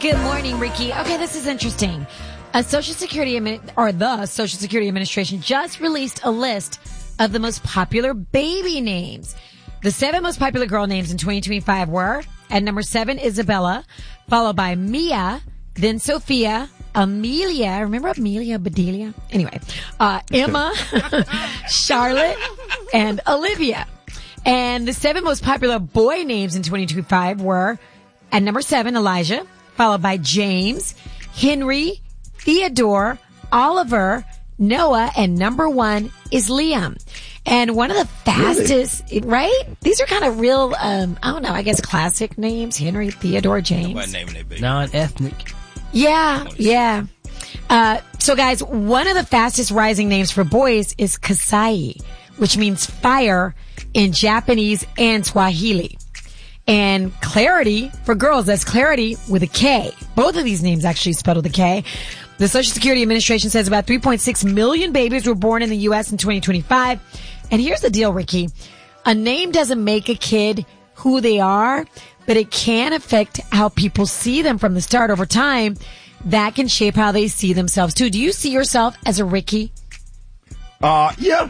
Good morning, Ricky. Okay, this is interesting. The Social Security Administration just released a list of the most popular baby names. The 7 most popular girl names in 2025 were, at number 7, Isabella, followed by Mia, then Sophia, Amelia. Remember Amelia Bedelia? Anyway, Emma, Charlotte, and Olivia. And the 7 most popular boy names in 2025 were, at number 7, Elijah, followed by James, Henry, Theodore, Oliver, Noah, and number 1 is Liam. And one of the fastest, right? These are kind of real, I don't know, I guess classic names. Henry, Theodore, James. Non-ethnic. Yeah. So guys, one of the fastest rising names for boys is Kasai, which means fire in Japanese and Swahili. And Clarity for girls, that's Clarity with a K. Both of these names actually spelled with a K. The Social Security Administration says about 3.6 million babies were born in the U.S. in 2025. And here's the deal, Ricky. A name doesn't make a kid who they are, but it can affect how people see them from the start over time. That can shape how they see themselves, too. Do you see yourself as a Ricky? Yeah.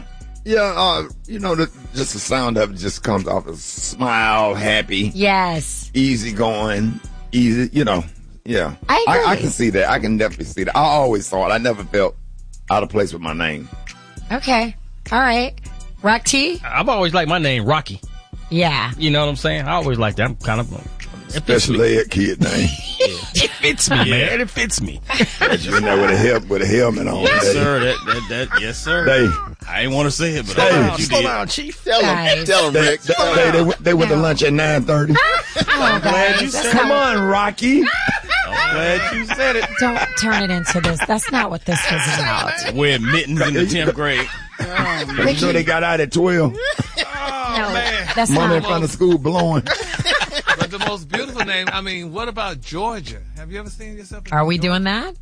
Just the sound of it just comes off as smile, happy. Yes. Easy going, easy, yeah. I agree. I can see that. I can definitely see that. I always thought I never felt out of place with my name. Okay. All right. Rock T? I've always liked my name, Rocky. Yeah. You know what I'm saying? I always liked that. I'm kind of... Special ed kid name. It fits me, man. It fits me. You in there with a helmet on. Yes, sir. Yes, sir. I didn't want to say it, but slow down, Chief. Tell him, Rick. They went to lunch at 9:30. I'm glad you said it. Come on, Rocky. I'm glad you said it. Don't turn it into this. That's not what this was about. Wear mittens in the 10th grade. You know they got out at 12. No, that's Money in not. front of school blowing. But the most beautiful name, I mean, what about Georgia? Have you ever seen yourself in Are we Georgia? doing that?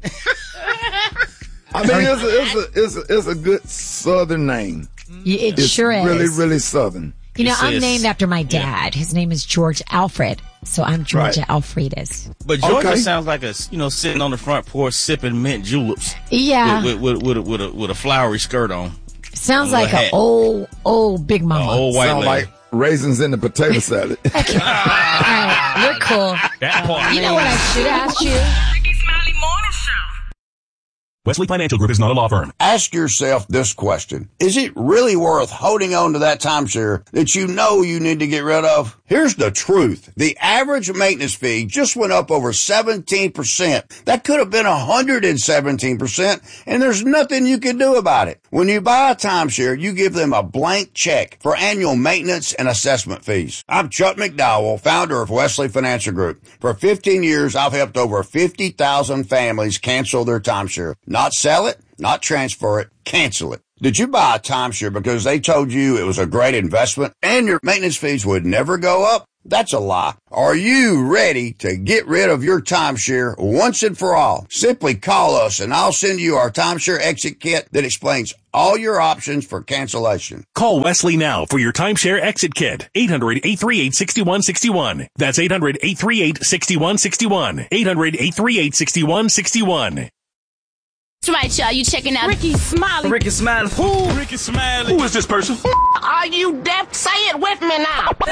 I mean, it's a good Southern name. It It's sure is. really, really Southern. You know, I'm It says- named after my dad. His name is George Alfred. So I'm Georgia Right. Alfredis. But Georgia Okay. sounds like sitting on the front porch sipping mint juleps Yeah. with a flowery skirt on. Sounds a like an hat. old big mama. Old white Sound lady. like raisins in the potato salad. All right, you're cool. That part. You know what I should ask you? Ricky Smiley Morning Show. Wesley Financial Group is not a law firm. Ask yourself this question. Is it really worth holding on to that timeshare that you know you need to get rid of? Here's the truth. The average maintenance fee just went up over 17%. That could have been 117%, and there's nothing you can do about it. When you buy a timeshare, you give them a blank check for annual maintenance and assessment fees. I'm Chuck McDowell, founder of Wesley Financial Group. For 15 years, I've helped over 50,000 families cancel their timeshare. Not sell it, not transfer it, cancel it. Did you buy a timeshare because they told you it was a great investment and your maintenance fees would never go up? That's a lie. Are you ready to get rid of your timeshare once and for all? Simply call us and I'll send you our timeshare exit kit that explains all your options for cancellation. Call Wesley now for your timeshare exit kit. 800-838-6161. That's 800-838-6161. 800-838-6161. That's right, y'all. You checking out Ricky Smiley. Ricky Smiley. Who? Ricky Smiley. Who is this person? Are you deaf? Say it with me now.